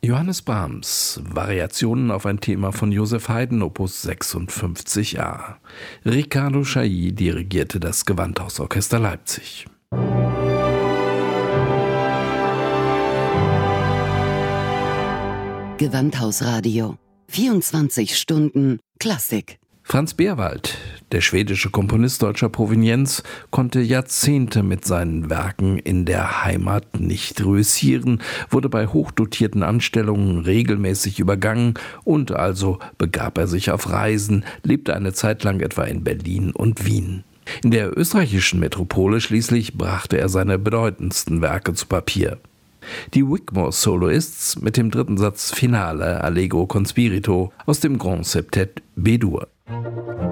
Johannes Brahms, Variationen auf ein Thema von Joseph Haydn, Opus 56a. Riccardo Chailly dirigierte das Gewandhausorchester Leipzig. Gewandhausradio. 24 Stunden Klassik. Franz Behrwald, der schwedische Komponist deutscher Provenienz, konnte Jahrzehnte mit seinen Werken in der Heimat nicht reüssieren, wurde bei hochdotierten Anstellungen regelmäßig übergangen und also begab er sich auf Reisen, lebte eine Zeit lang etwa in Berlin und Wien. In der österreichischen Metropole schließlich brachte er seine bedeutendsten Werke zu Papier. Die Wigmore Soloists mit dem dritten Satz Finale Allegro con Spirito aus dem Grand Septett B-Dur.